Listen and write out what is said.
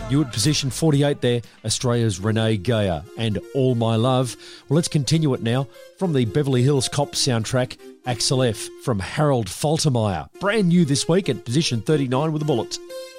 You at position 48 there, Australia's Renee Geyer and All My Love. Well, let's continue it now from the Beverly Hills Cop soundtrack, Axel F from Harold Faltermeyer. Brand new this week at position 39 with a bullet.